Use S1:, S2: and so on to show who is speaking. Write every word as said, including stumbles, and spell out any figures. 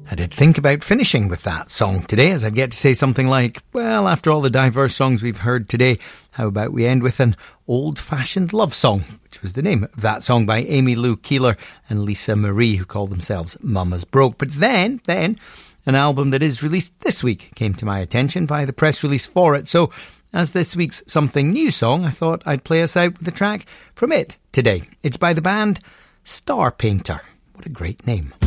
S1: I did think about finishing with that song today, as I'd get to say something like, well, after all the diverse songs we've heard today, how about we end with an old-fashioned love song, which was the name of that song by Amy Lou Keeler and Lisa Marie, who called themselves Mama's Broke. But then, then, an album that is released this week came to my attention via the press release for it. So, as this week's Something New song, I thought I'd play us out with a track from it today. It's by the band Star Painter. What a great name.